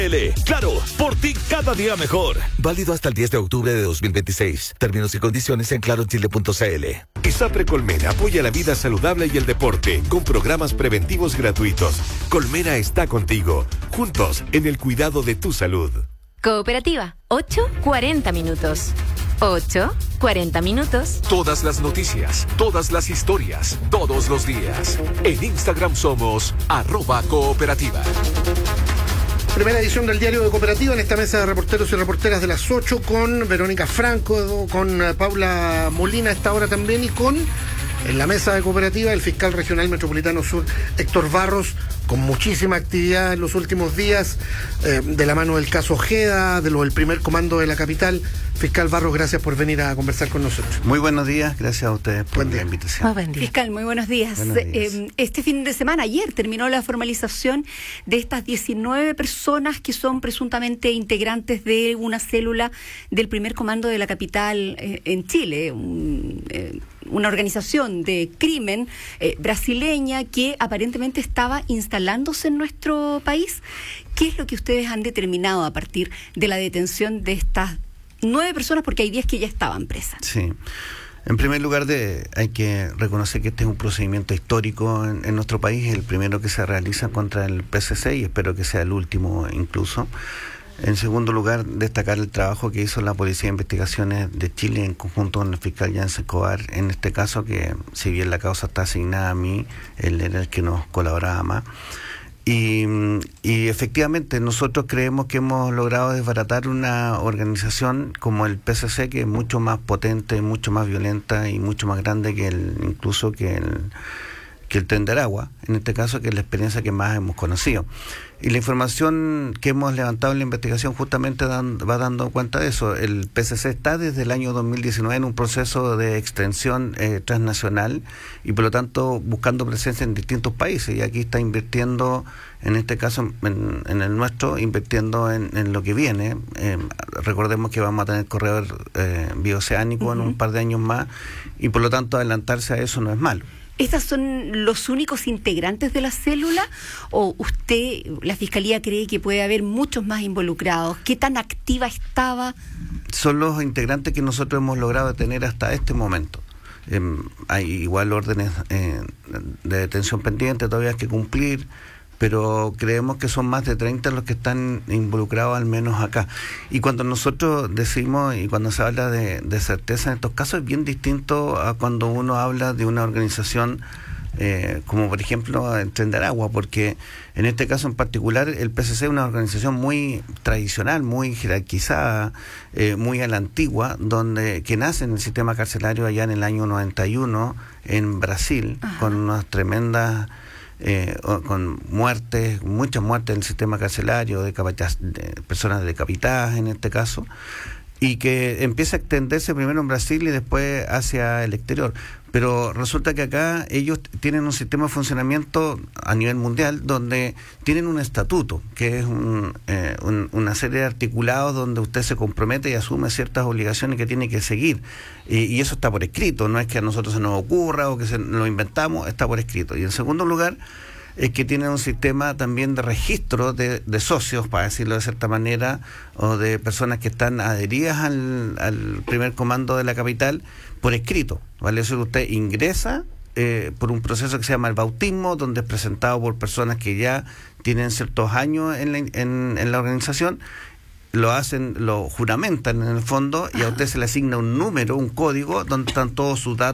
Claro, por ti cada día mejor. Válido hasta el 10 de octubre de 2026. Términos y condiciones en clarochile.cl. ISAPRE Colmena apoya la vida saludable y el deporte con programas preventivos gratuitos. Colmena está contigo, juntos en el cuidado de tu salud. Cooperativa, 8:40 minutos. 8:40 minutos. Todas las noticias, todas las historias, todos los días. En Instagram somos @cooperativa. Primera edición del Diario de Cooperativa, en esta mesa de reporteros y reporteras de las 8, con Verónica Franco, con Paula Molina a esta hora también, y con, en la mesa de Cooperativa, el fiscal regional metropolitano sur, Héctor Barros, con muchísima actividad en los últimos días, de la mano del caso Ojeda, de lo del primer comando de la capital. Fiscal Barros, gracias por venir a conversar con nosotros. Muy buenos días, gracias a ustedes por la invitación. Muy buen día. Fiscal, muy buenos días. Este fin de semana, ayer, terminó la formalización de estas 19 personas que son presuntamente integrantes de una célula del primer comando de la capital en Chile, una organización de crimen brasileña que aparentemente estaba instalándose en nuestro país. ¿Qué es lo que ustedes han determinado a partir de la detención de estas 9 personas, porque hay 10 que ya estaban presas? Sí. En primer lugar, hay que reconocer que este es un procedimiento histórico en nuestro país, el primero que se realiza contra el PCC, y espero que sea el último incluso. En segundo lugar, destacar el trabajo que hizo la Policía de Investigaciones de Chile en conjunto con el fiscal Jansen Escobar, en este caso, que si bien la causa está asignada a mí, él era el que nos colaboraba más. Y efectivamente nosotros creemos que hemos logrado desbaratar una organización como el PCC, que es mucho más potente, mucho más violenta y mucho más grande que incluso que el Tren de Aragua, en este caso, que es la experiencia que más hemos conocido. Y la información que hemos levantado en la investigación justamente va dando cuenta de eso. El PCC está desde el año 2019 en un proceso de extensión transnacional y por lo tanto buscando presencia en distintos países. Y aquí está invirtiendo, en este caso en el nuestro, invirtiendo en lo que viene. Recordemos que vamos a tener corredor bioceánico en un par de años más y por lo tanto adelantarse a eso no es malo. ¿Estas son los únicos integrantes de la célula o usted, la Fiscalía, cree que puede haber muchos más involucrados? ¿Qué tan activa estaba? Son los integrantes que nosotros hemos logrado tener hasta este momento. Hay igual órdenes de detención pendiente todavía que cumplir, pero creemos que son más de 30 los que están involucrados, al menos acá. Y cuando nosotros decimos, y cuando se habla de certeza en estos casos, es bien distinto a cuando uno habla de una organización como por ejemplo el Tren de Aragua, porque en este caso en particular el PCC es una organización muy tradicional, muy jerarquizada, muy a la antigua, que nace en el sistema carcelario allá en el año 91 en Brasil. Ajá. Con unas tremendas con muertes, muchas muertes en el sistema carcelario, de personas decapitadas en este caso, y que empieza a extenderse primero en Brasil y después hacia el exterior. Pero resulta que acá ellos tienen un sistema de funcionamiento a nivel mundial donde tienen un estatuto, que es una serie de articulados donde usted se compromete y asume ciertas obligaciones que tiene que seguir. Y eso está por escrito, no es que a nosotros se nos ocurra o que lo inventamos, está por escrito. Y en segundo lugar, es que tienen un sistema también de registro de socios, para decirlo de cierta manera, o de personas que están adheridas al primer comando de la capital por escrito, ¿vale? Eso que usted ingresa por un proceso que se llama el bautismo, donde es presentado por personas que ya tienen ciertos años en la organización, lo juramentan en el fondo, y a usted se le asigna un número, un código, donde están todos sus datos